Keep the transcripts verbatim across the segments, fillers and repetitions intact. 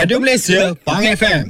Radio Malaysia, Pang F M.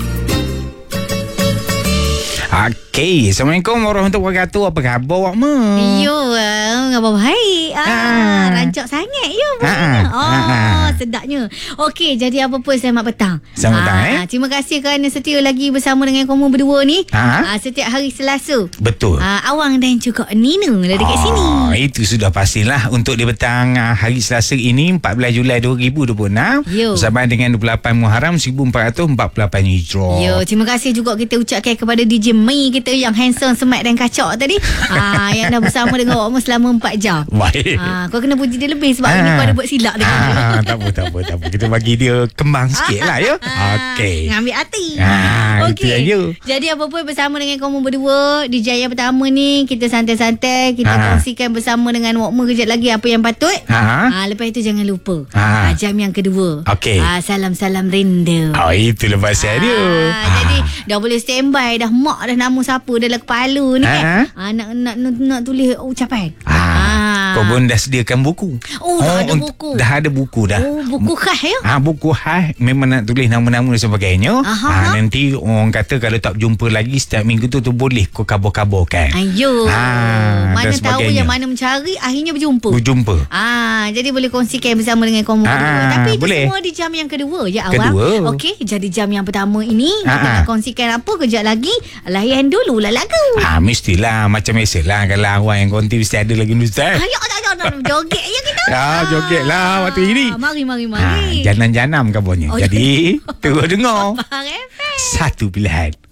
Okey, Assalamualaikum warahmatullahi wabarakatuh. Apa khabar awak ma? Yo, uh, apa baik. Ah, Ah. rancak sangat yo. Ah, Oh, ah, ah. sedapnya. Okey, jadi apa pun selamat petang. Selamat petang, eh. Terima kasih kerana setia lagi bersama dengan kamu berdua ni. Ah. Ah, setiap hari Selasa. Betul. Ah, Awang dan juga Nina dah dekat sini. Ah, itu sudah pastilah untuk di petang ah, hari Selasa ini empat belas Julai dua ribu dua puluh enam Yo. bersama dengan dua puluh lapan Muharram seribu empat ratus empat puluh lapan Hijrah. Yo, terima kasih juga kita ucapkan kepada D J Mei kita yang handsome, smart dan kacak tadi. Ah, yang dah bersama dengan awak selama empat jam. Baik. Ah, kau kena puji dia lebih sebab Ah. ini kau ada buat silap dengan dia. Ah, tak apa, tak apa, tak apa. Kita bagi dia kembang sikit lah ya. Okey. Ngambil hati. Ah, itu yang you. Jadi apa pun bersama dengan kamu berdua di Jaya pertama ni, kita santai-santai, kita Ah. kongsikan bersama dengan Wakma kejap lagi apa yang patut. Ah. Ah, lepas itu jangan lupa. Ah. Ah, jam yang kedua. Okey. Ah, salam-salam rindu. Oh, itu lepas saya dia. Ah, jadi dah boleh standby dah, mak dah nama siapa dalam kepala ni kan. Ah. Ah, nak, nak nak nak tulis ucapan. Ah, kau pun dah sediakan buku. Oh, dah ada untuk- buku. Dah ada buku dah. Oh, buku khas ya. Ah, buku khas memang nak tulis nama-nama dan sebagainya. Aha. Ah, nanti orang kata kalau tak jumpa lagi setiap minggu tu tu boleh kau kabur-kaburkan. Ayo. Ah, mana dan tahu sebagainya. yang mana mencari akhirnya berjumpa. Berjumpa. Ah, jadi boleh kongsikan bersama dengan kamu Ah, berdua. Tapi itu boleh. semua di jam yang kedua ya awak. Kedua. Okey, jadi jam yang pertama ini Ah, kita ah. nak kongsikan apa kejap lagi. Layan dululah lagu. Ah, mestilah macam biasalah kalau awak yang konti mesti ada lagi Ustaz. Ayo, tak tak joget ya kita. Ah, jogetlah waktu ini. Mari mari Ah, mari. janam-janam kabarnya. Oh, Jadi, terus dengar. Faham, eh? Satu pilihan.